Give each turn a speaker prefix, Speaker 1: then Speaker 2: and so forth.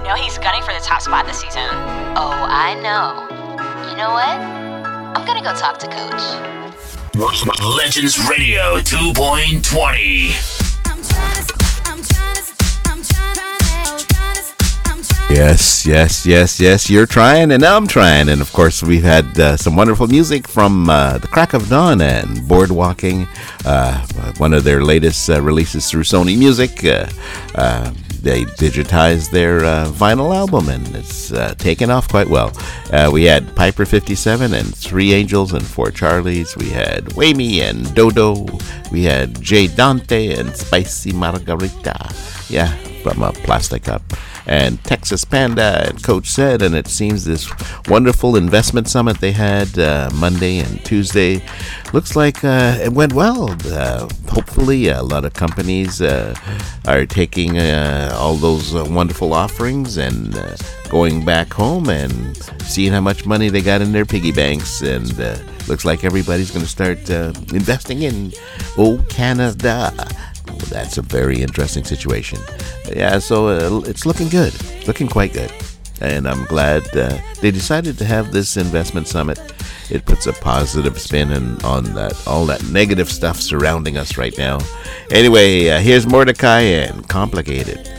Speaker 1: know he's gunning for the top spot this season. Oh, I know. You know what? I'm gonna go talk to Coach.
Speaker 2: Legends Radio 2.20.
Speaker 3: Yes. You're trying, and I'm trying. And of course, we've had some wonderful music from The Crack of Dawn and Boardwalking, one of their latest releases through Sony Music. They digitized their vinyl album, and it's taken off quite well. We had Piper 57 and Three Angels and Four Charlies. We had Whammy and Dodo. We had Jay Dante and Spicy Margarita. Yeah, from a Plastic Cup. And Texas Panda and Coach said, and it seems this wonderful investment summit they had Monday and Tuesday looks like it went well. Hopefully a lot of companies are taking all those wonderful offerings and going back home and seeing how much money they got in their piggy banks, and looks like everybody's going to start investing in Canada. That's a very interesting situation. Yeah, so it's looking good, looking quite good. And I'm glad they decided to have this investment summit. It puts a positive spin on all that negative stuff surrounding us right now. Anyway, here's Mordecai and Complicated.